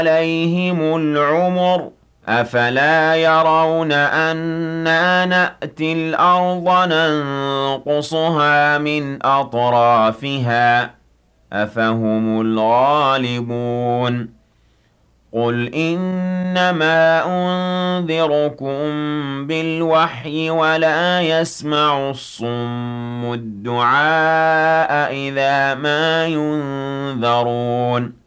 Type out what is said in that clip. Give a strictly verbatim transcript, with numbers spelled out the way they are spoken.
عليهم العمر أفلا يرون أنا نأتي الأرض ننقصها من أطرافها أفهم الغالبون قل إنما أنذركم بالوحي ولا يسمع الصم الدعاء إذا ما ينذرون